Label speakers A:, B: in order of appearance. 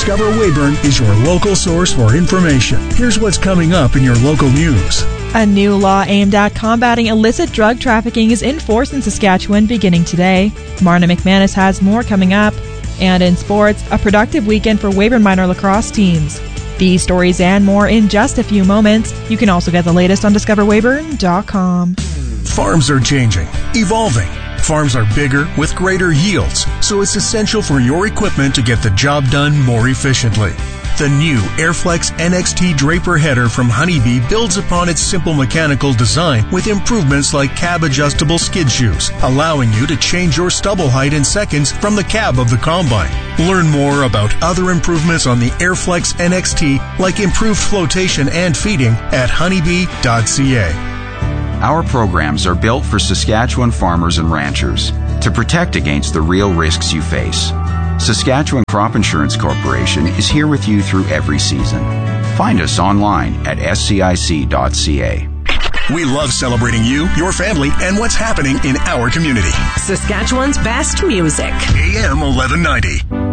A: Discover Weyburn is your local source for information. Here's what's coming up in your local news.
B: A new law aimed at combating illicit drug trafficking is in force in Saskatchewan beginning today. Marna McManus has more coming up. And in sports, a productive weekend for Weyburn minor lacrosse teams. These stories and more in just a few moments. You can also get the latest on discoverweyburn.com.
A: Farms are changing, evolving. Farms are bigger with greater yields, so it's essential for your equipment to get the job done more efficiently. The new Airflex NXT Draper header from Honeybee builds upon its simple mechanical design with improvements like cab-adjustable skid shoes, allowing you to change your stubble height in seconds from the cab of the combine. Learn more about other improvements on the Airflex NXT, like improved flotation and feeding, at honeybee.ca.
C: Our programs are built for Saskatchewan farmers and ranchers to protect against the real risks you face. Saskatchewan Crop Insurance Corporation is here with you through every season. Find us online at scic.ca.
A: We love celebrating you, your family, and what's happening in our community.
D: Saskatchewan's best music.
A: AM 1190.